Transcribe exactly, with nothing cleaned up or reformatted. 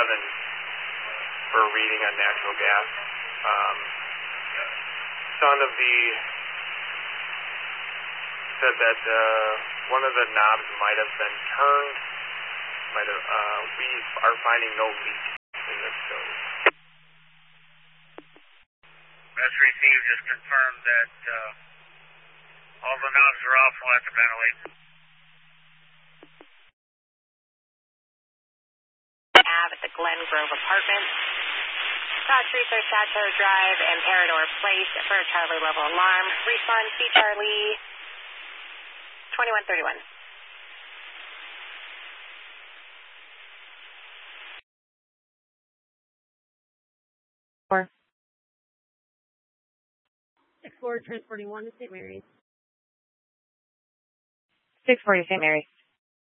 seven for a reading on natural gas. Um, son of the said that uh, one of the knobs might have been turned. Might have. Uh, we are finding no leak in this stove. As received, just confirmed that uh, all the knobs are off. We'll have to ventilate. At the Glen Grove Apartments, Dodge Research, Chateau Drive, and Parador Place for a Charlie level alarm. Respond C Charlie twenty-one thirty-one. Four. Six four transporting one to Saint Mary's. Six forty Saint Mary's.